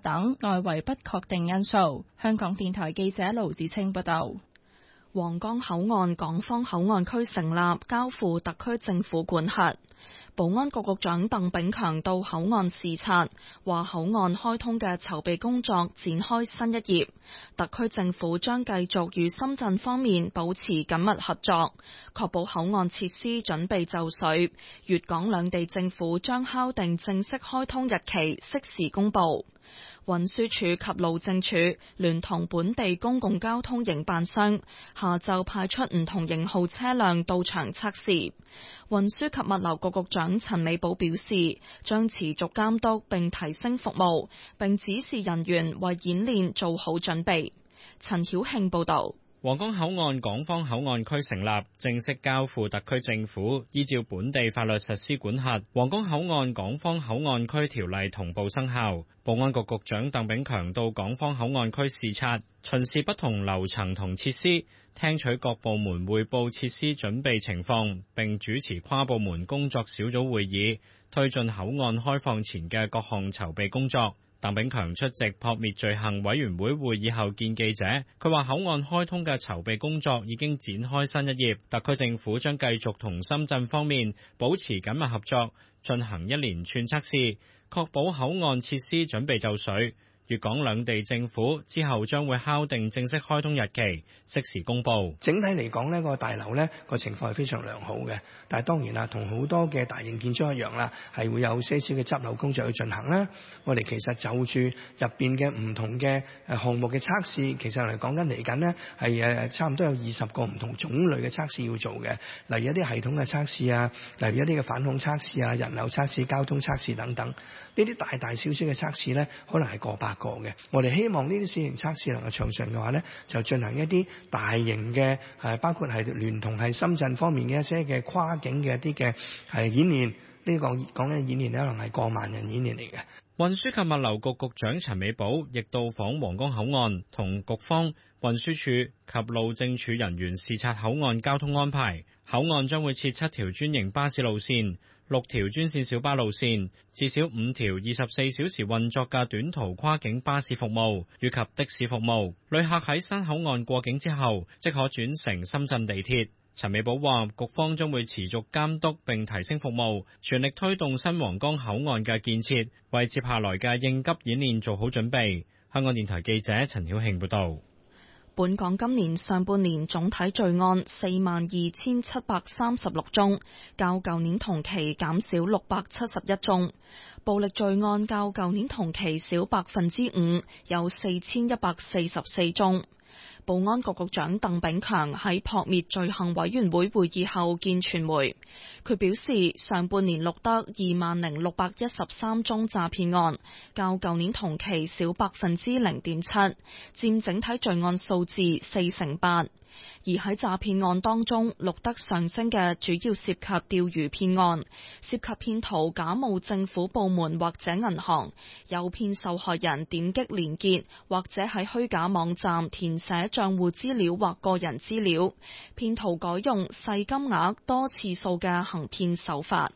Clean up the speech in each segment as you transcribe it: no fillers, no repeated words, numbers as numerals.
等外圍不確定因素。香港電台記者盧子清報道。皇崗口岸港方口岸區成立，交付特區政府管轄。保安局局長鄧炳強到口岸視察，話口岸開通嘅籌備工作展開新一頁，特區政府將繼續與深圳方面保持緊密合作，確保口岸設施準備就緒。粵港兩地政府將敲定正式開通日期，適時公佈。運輸署及路政署聯同本地公共交通營辦商，下晝派出唔同型號車輛到場測試。運輸及物流局局長陳美寶表示，將持續監督並提升服務，並指示人員為演練做好準備。陳曉慶報導。 皇崗口岸港方口岸區成立，正式交付特區政府依照本地法律實施管轄。皇崗口岸港方口岸區條例同步生效。保安局局長鄧炳強到港方口岸區視察，巡視不同樓層同設施，聽取各部門匯報設施準備情況，並主持跨部門工作小組會議，推進口岸開放前嘅各項籌備工作。鄧炳強出席撲滅罪行委員會會議後見記者，佢話口岸開通嘅籌備工作已經展開新一頁，特區政府將繼續同深圳方面保持緊密合作，進行一連串測試，確保口岸設施準備就緒。粵港兩地政府之後將會敲定正式開通日期，適時公佈。 整體嚟講呢個大樓呢個情況係非常良好嘅，但係當然啦，同好多嘅大型建築一樣啦，係會有些少嘅執漏工作去進行啦。我哋其實就住入邊嘅唔同嘅項目嘅測試，其實嚟講緊嚟緊呢係差唔多有20個唔同種類嘅測試要做嘅，例如一啲系統嘅測試啊，例如一啲嘅反恐測試啊、人流測試、交通測試等等，呢啲大大小小嘅測試呢，可能係過百個嘅。我哋希望呢啲小型測試能夠暢順嘅話呢，就進行一啲大型嘅包括係聯同係深圳方面嘅一些嘅跨境嘅一啲嘅演練。呢個講緊演練可能係過萬人演練嚟嘅。 運輸及物流局局長陳美寶亦到訪皇崗口岸，同局方、運輸署及路政署人員視察口岸交通安排。口岸將會設7條專營巴士路線、6條專線小巴路線，至少5條24小時運作嘅短途跨境巴士服務，以及的士服務。旅客喺新口岸過境之後，即可轉乘深圳地鐵。陳美寶話，局方將會持續監督並提升服務，全力推動新皇崗口岸嘅建設，為接下來嘅應急演練做好準備。香港電台記者陳曉慶報導。 本港今年上半年總體罪案42,736宗，較舊年同期減少671宗。暴力罪案較舊年同期少5%，有4144宗。保安局局長鄧炳強喺撲滅罪行委員會會議後見傳媒，佢表示上半年錄得20,613宗詐騙案，較舊年同期少0.7%，佔整體罪案數字8%。而喺詐騙案當中錄得上升嘅主要涉及釣魚騙案，涉及騙徒假冒政府部門或者銀行，誘騙受害人點擊連結或者喺虛假網站填寫賬戶資料或個人資料，騙徒改用細金額多次數嘅行騙手法。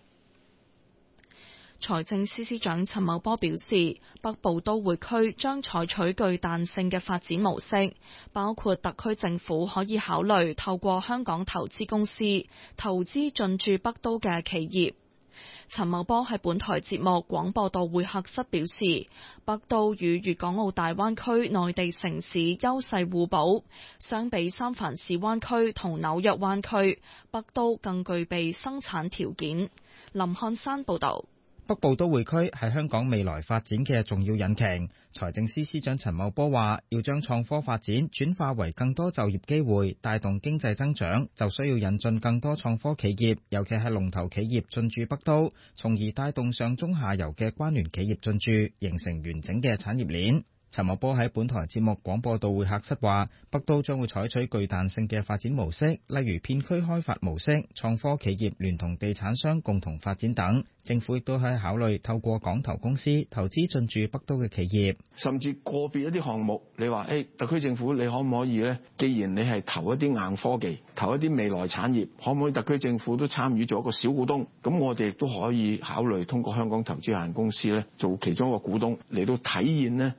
財政司司長陳茂波表示，北部都會區將採取具彈性嘅發展模式，包括特區政府可以考慮透過香港投資公司投資進駐北都嘅企業。陳茂波喺本台節目廣播道會客室表示，北都與粵港澳大灣區內地城市優勢互補，相比三藩市灣區同紐約灣區，北都更具備生產條件。林漢山報導。 北部都會區係香港未來發展嘅重要引擎。財政司司長陳茂波話，要將創科發展轉化為更多就業機會，帶動經濟增長，就需要引進更多創科企業，尤其係龍頭企業進駐北都，從而帶動上中下游嘅關聯企業進駐，形成完整嘅產業鏈。陳茂波喺本台節目廣播道會客室話，北都將會採取具彈性嘅發展模式，例如片區開發模式、創科企業聯同地產商共同發展等。政府亦都可以考慮透過港投公司投資進駐北都嘅企業， 甚至個別一啲項目，你話特區政府你可唔可以呢？既然你係投一啲硬科技，投一啲未來產業，可唔可以特區政府都參與做一個小股東？咁我哋亦都可以考慮通過香港投資有限公司呢做其中一個股東，嚟到體現呢